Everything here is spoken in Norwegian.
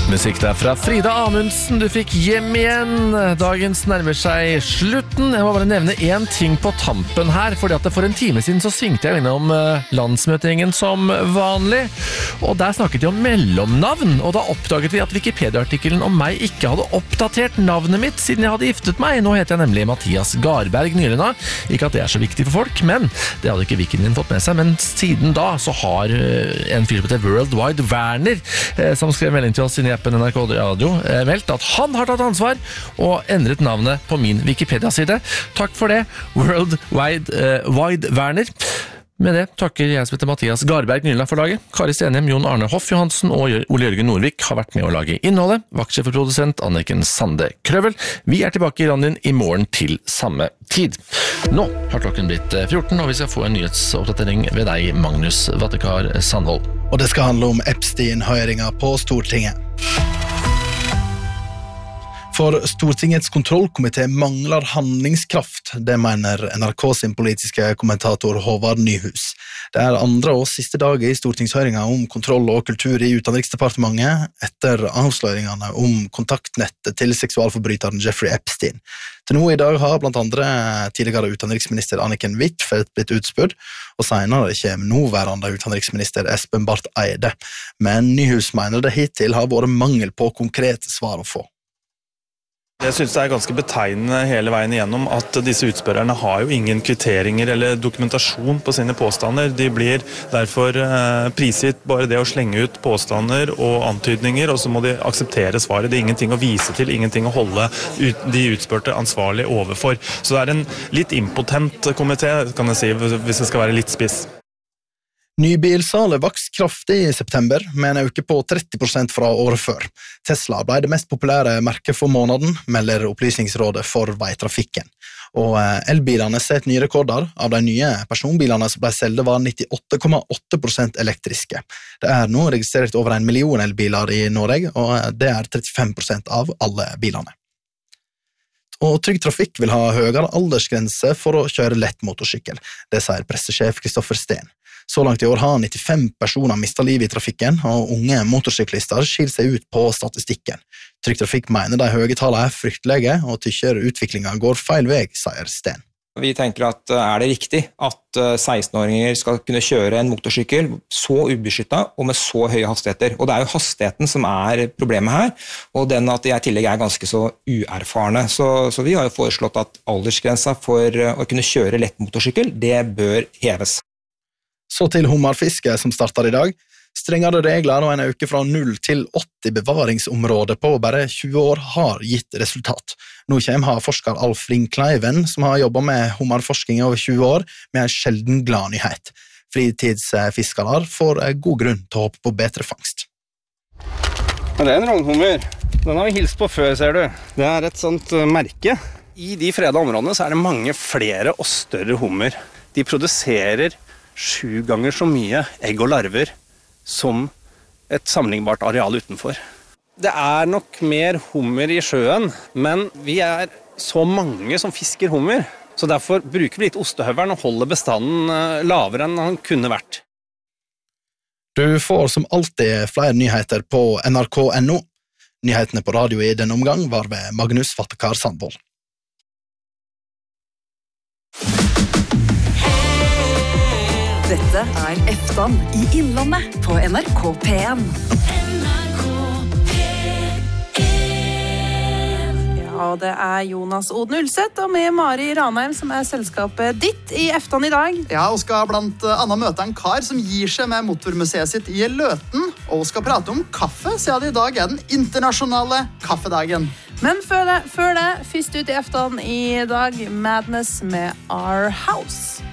Musikk der fra Frida Amundsen. Du fikk hjem igjen. Dagens nærmer seg slutten. Jeg må bare nevne en ting på tampen her, fordi at for en time siden så svingte jeg innom landsmøtegjengen som vanlig, og der snakket de om mellomnavn, og da oppdaget vi at Wikipedia-artikkelen om meg ikke hadde oppdatert navnet mitt siden jeg hadde giftet meg. Nå heter jeg nemlig Mathias Garberg Nylena. Ikke at det er så viktig for folk, men det hadde ikke Wiken min fått med seg. Men siden da så har en fyr på det Worldwide Werner, som skrev melding til oss i appen NRK Radio, meldt at han har tatt ansvar og endret navnet på min Wikipedia-side. Takk for det, Worldwide Werner. Med det takker jeg som heter Mathias Garberg Nylena for laget. Kari Stenhjem, Jon Arne Hoff Johansen og Ole Jørgen Norvik har vært med å lage innholdet. Vaktsjef og produsent Anniken Sande Krøvel. Vi er tilbake i Randien i morgen til samme tid. Nå har klokken blitt 14, og vi skal få en nyhetsoppdatering ved deg, Magnus Vattekar Sandvold. Og det skal handle om Epstein-høringa på Stortinget. For Stortingets kontrollkomité mangler handlingskraft, det mener NRK sin politiske kommentator Håvard Nyhus. Det er andre og siste dag i stortingshøringa om kontroll og kultur i Utenriksdepartementet etter avsløringene om kontaktnettet til seksualforbryteren Jeffrey Epstein. Til nå i dag har blant andre tidligere utenriksminister Anniken Huitfeldt blitt utspurt, og senere kommer nåværende utenriksminister Espen Barth Eide. Men Nyhus mener det hittil har vært mangel på konkrete svar å få. Jeg synes det er ganske betegnende hele veien igjennom at disse utspørrerne har jo ingen kvitteringer eller dokumentasjon på sine påstander. De blir derfor prisgitt bare det å slenge ut påstander og antydninger, og så må de akseptere svaret. Det er ingenting å vise til, ingenting å holde de utspørte ansvarlig overfor. Så det er en litt impotent komité, kan jeg si, hvis det skal være litt spiss. Nybilsalet vokste kraftig i september, med en økning på 30% fra året før. Tesla ble det mest populære merket for måneden, melder Opplysningsrådet for veitrafikken. Og elbilene setter nye rekorder. Av de nye personbilene som ble solgt var 98,8% elektriske. Det er nå registrert over 1 million elbiler i Norge, og det er 35% av alle bilene. Og Trygg Trafikk vil ha høyere aldersgrense for å kjøre lett motorsykkel. Det sier pressesjef Kristoffer Steen. Så langt i år har 95 personer mistet livet i trafikken, og unge motorsyklister skiller seg ut på statistikken. Trygg Trafikk mener de høye tallene er fryktelige, og tykker utviklingen går feil vei, sier Sten. Vi tenker at er det riktig at 16-åringer skal kunne kjøre en motorsykkel så ubeskyttet og med så høye hastigheter. Og det er jo hastigheten som er problemet her, og den at de i tillegg er ganske så uerfarne. Så vi har jo foreslått at aldersgrensa for å kunne kjøre lett motorsykkel, det bør heves. Så til hummerfiske som starter i dag. Strengere regler og en øke fra 0 til 80 bevaringsområder på bare 20 år har gitt resultat. Nå kommer havforsker Alf Ring-Kleiven, som har jobbet med hummerforsking i over 20 år, med en sjelden glad nyhet. Fritidsfiskere får god grunn til å håpe på bedre fangst. Det er en rognhummer. Den har vi hilst på før, ser du. Det er et sånt merke. I de fredede områdene så er det mange flere og større hummer. De produserer 7 ganger så mye egg og larver som et sammenlignbart areal utenfor. Det er nok mer hummer i sjøen, men vi er så mange som fisker hummer, så derfor bruker vi litt ostehøveren og holder bestanden lavere enn han kunne vært. Du får som alltid flere nyheter på nrk.no. Nyhetene på radio i denne omgang var ved Magnus Vattekar Sandvold. Dette er Eftan i Innlandet på NRK P1. Ja, det er Jonas Oden Ulseth og med Mari Ranheim som er selskapet ditt i Eftan i dag. Ja, og skal blant annet møte en kar som gir seg med motormuseet sitt i Løten, og skal prate om kaffe, siden det i dag er den internasjonale kaffedagen. Men før det, først ut i Eftan i dag, Madness med Our House.